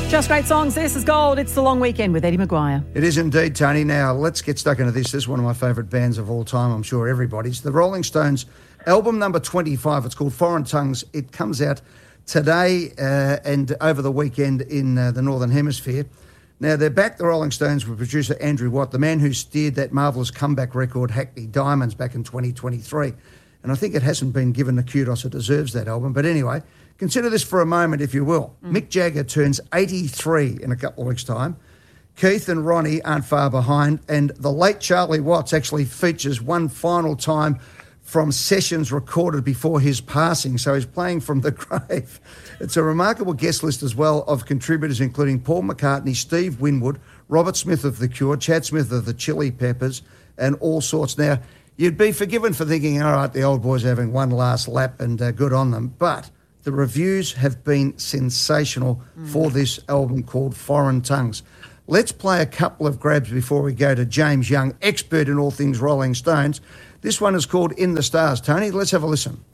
Just great songs. This is Gold. It's the long weekend with Eddie Maguire. It is indeed, Tony. Now, let's get stuck into this. This is one of my favourite bands of all time, I'm sure everybody's. The Rolling Stones, album number 25. It's called Foreign Tongues. It comes out today and over the weekend in the Northern Hemisphere. Now, they're back, the Rolling Stones, with producer Andrew Watt, the man who steered that marvellous comeback record, Hackney Diamonds, back in 2023. And I think it hasn't been given the kudos it deserves, that album. But anyway, consider this for a moment, if you will. Mick Jagger turns 83 in a couple of weeks' time. Keith and Ronnie aren't far behind. And the late Charlie Watts actually features one final time from sessions recorded before his passing. So he's playing from the grave. It's a remarkable guest list as well of contributors, including Paul McCartney, Steve Winwood, Robert Smith of The Cure, Chad Smith of the Chili Peppers, and all sorts. Now, you'd be forgiven for thinking, all right, the old boys are having one last lap and good on them. But the reviews have been sensational for this album called Foreign Tongues. Let's play a couple of grabs before we go to James Young, expert in all things Rolling Stones. This one is called In the Stars. Tony, let's have a listen.